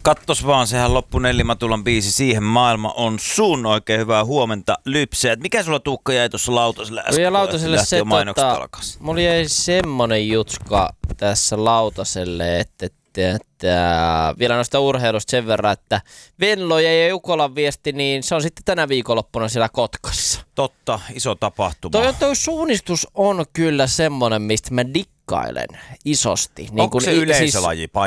Kattos vaan, sehän loppui Nelli Matulan biisi. Siihen maailma on sun. Oikein hyvää huomenta, Lypse. Mikä sulla Tuukka jäi tuossa lautaselle äsken? Ja lautaselle se, mulla jäi semmonen jutska tässä lautaselle, että vielä noista urheilusta sen verran, että Venloja ja Jukolan viesti, niin se on sitten tänä viikonloppuna siellä Kotkassa. Totta, iso tapahtuma. Toi suunnistus on kyllä semmonen, mistä mä dikkailen isosti. Onko se yleisölaji?